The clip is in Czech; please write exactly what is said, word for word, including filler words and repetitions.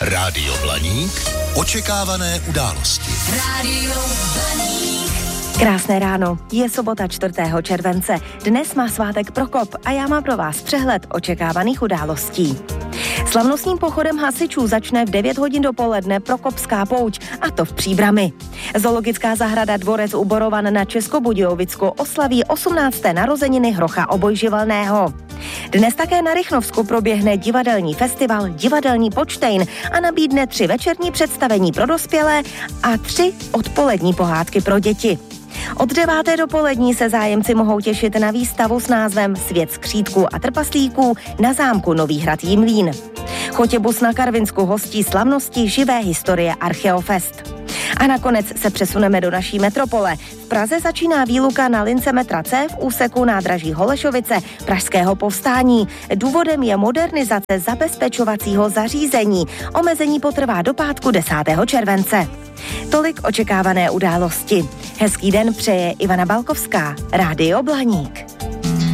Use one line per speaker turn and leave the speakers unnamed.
Rádio Blaník. Očekávané události. Rádio
Blaník. Krásné ráno, je sobota čtvrtého července. Dnes má svátek Prokop a já mám pro vás přehled očekávaných událostí. Slavnostním pochodem hasičů začne v devět hodin dopoledne Prokopská pouť, a to v Příbrami. Zoologická zahrada Dvorec u Borovan na Českobudějovicku oslaví osmnácté narozeniny Hrocha Obojživelného. Dnes také na Rychnovsku proběhne divadelní festival Divadelní Počtejn a nabídne tři večerní představení pro dospělé a tři odpolední pohádky pro děti. Od deváté dopolední se zájemci mohou těšit na výstavu s názvem Svět skřítků a trpaslíků na zámku Nový Hrad Jimlín. Chotěbus na Karvinsku hostí slavnosti živé historie Archeofest. A nakonec se přesuneme do naší metropole. V Praze začíná výluka na lince metra C v úseku nádraží Holešovice Pražského povstání. Důvodem je modernizace zabezpečovacího zařízení. Omezení potrvá do pátku desátého července. Tolik očekávané události. Hezký den přeje Ivana Balkovská, Rádio Blaník.